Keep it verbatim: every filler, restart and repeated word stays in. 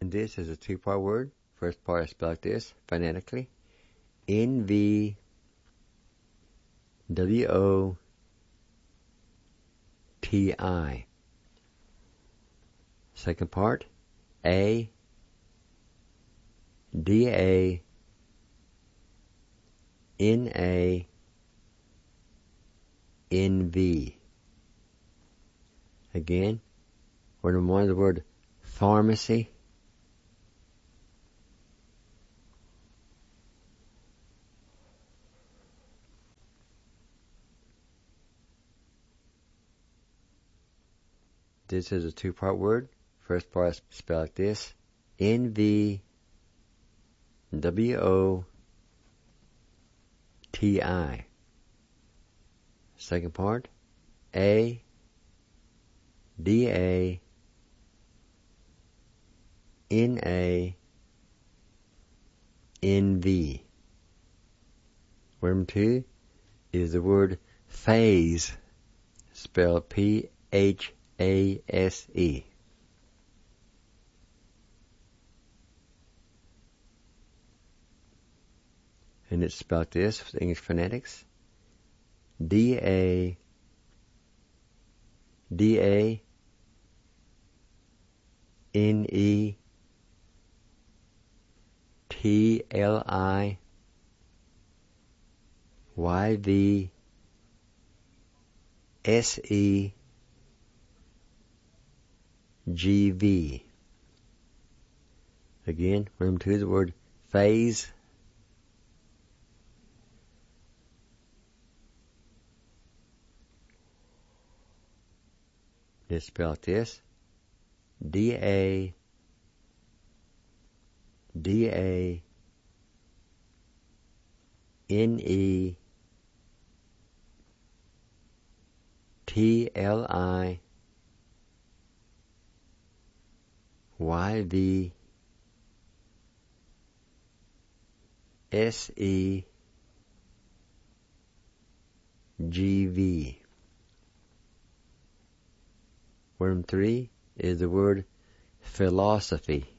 And this is a two-part word. First part I spell like this, phonetically. N V W O T I. Second part, A D A N A N V. Again, word number one, the word pharmacy. This is a two-part word. First part I spell like this, N V W O T I. Second part, A D A N A N V. Word number two is the word phase, spelled P H A S E. And it's spelled this for the English phonetics, D A D A N E T L I Y V S E G V. Again, remember to the word phase. It's spelled this, D A D A N E T L I Y V S E G V. Word three is the word philosophy.